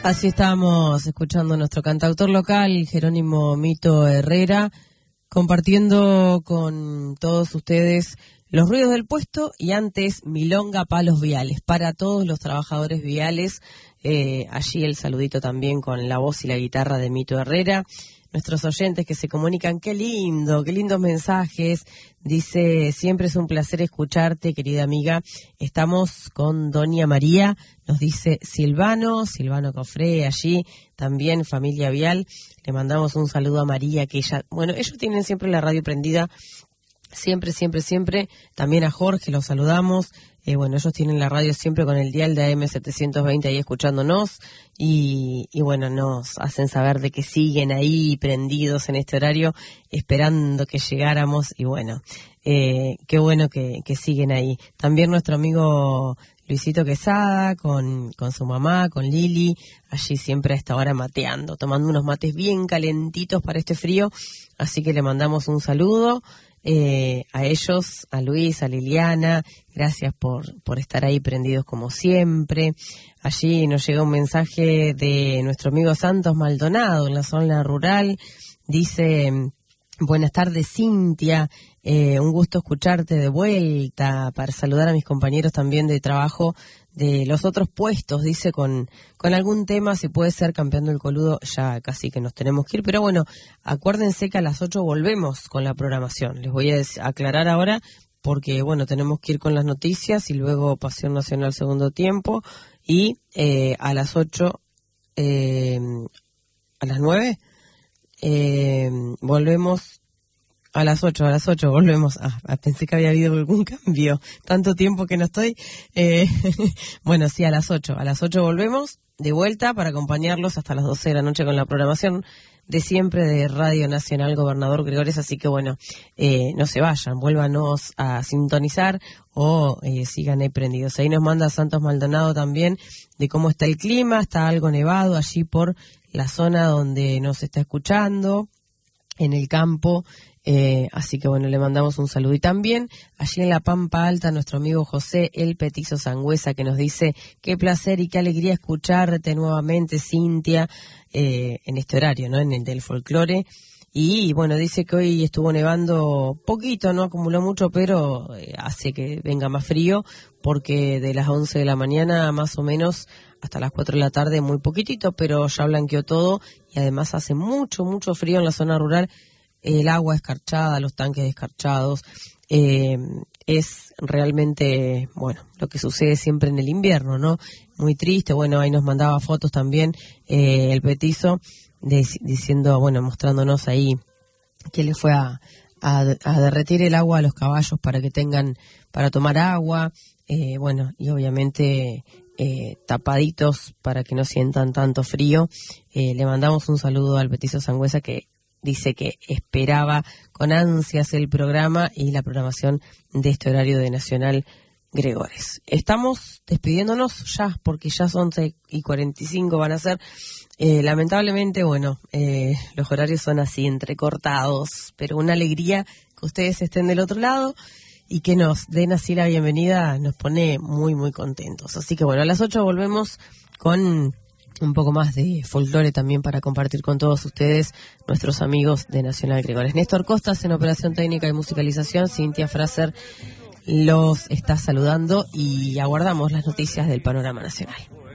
Así estábamos escuchando a nuestro cantautor local, Jerónimo Mito Herrera, compartiendo con todos ustedes los ruidos del puesto y antes Milonga Palos Viales, para todos los trabajadores viales. Allí el saludito también con la voz y la guitarra de Mito Herrera. Nuestros oyentes que se comunican, qué lindos mensajes. Dice, siempre es un placer escucharte, querida amiga. Estamos con Doña María, nos dice Silvano Cofré, allí también familia vial. Le mandamos un saludo a María, que ella, bueno, ellos tienen siempre la radio prendida, siempre. También a Jorge los saludamos. Bueno, ellos tienen la radio siempre con el dial de AM720 ahí escuchándonos y bueno, nos hacen saber de que siguen ahí prendidos en este horario esperando que llegáramos y bueno, qué bueno que siguen ahí. También nuestro amigo Luisito Quesada con su mamá, con Lili, allí siempre a esta hora mateando, tomando unos mates bien calentitos para este frío, así que le mandamos un saludo. A ellos, a Luis, a Liliana, gracias por estar ahí prendidos como siempre. Allí nos llega un mensaje de nuestro amigo Santos Maldonado en la zona rural. Dice, buenas tardes Cintia, un gusto escucharte de vuelta, para saludar a mis compañeros también de trabajo de los otros puestos, dice con algún tema, si puede ser Campeando el Coludo, ya casi que nos tenemos que ir, pero bueno, acuérdense que a las 8 volvemos con la programación, les voy a aclarar ahora, porque bueno, tenemos que ir con las noticias y luego Pasión Nacional segundo tiempo, y a las 8, a las 9, volvemos. A las 8 volvemos. Pensé que había habido algún cambio. Tanto tiempo que no estoy. Bueno, sí, a las 8 volvemos de vuelta para acompañarlos hasta las 12 de la noche con la programación de siempre de Radio Nacional Gobernador Gregores. Así que bueno, no se vayan, vuélvanos a sintonizar o sigan ahí prendidos. Ahí nos manda Santos Maldonado también de cómo está el clima. Está algo nevado allí por la zona donde nos está escuchando, en el campo. Así que bueno, le mandamos un saludo. Y también allí en la Pampa Alta, nuestro amigo José El Petizo Sangüesa, que nos dice, qué placer y qué alegría escucharte nuevamente, Cintia, en este horario, ¿no? En el del folclore. Y bueno, dice que hoy estuvo nevando poquito, no acumuló mucho, pero hace que venga más frío, porque de las 11 de la mañana más o menos hasta las 4 de la tarde muy poquitito, pero ya blanqueó todo y además hace mucho frío en la zona rural. El agua escarchada, los tanques escarchados, es realmente, bueno, lo que sucede siempre en el invierno, ¿no? Muy triste. Bueno, ahí nos mandaba fotos también el Petizo diciendo, bueno, mostrándonos ahí que le fue a derretir el agua a los caballos para que tengan para tomar agua, bueno, y obviamente tapaditos para que no sientan tanto frío. Le mandamos un saludo al Petizo Sangüesa, que dice que esperaba con ansias el programa y la programación de este horario de Nacional Gregores. Estamos despidiéndonos ya, porque ya son 11:45 van a ser. Lamentablemente, bueno, los horarios son así, entrecortados, pero una alegría que ustedes estén del otro lado y que nos den así la bienvenida nos pone muy contentos. Así que bueno, a las 8 volvemos con un poco más de folclore también para compartir con todos ustedes, nuestros amigos de Nacional Gregores. Néstor Costas en operación técnica y musicalización, Cintia Fraser los está saludando y aguardamos las noticias del panorama nacional.